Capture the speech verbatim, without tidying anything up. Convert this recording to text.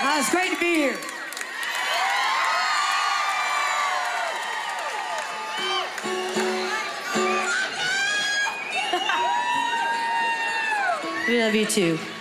Uh, it's great to be here. We love you too.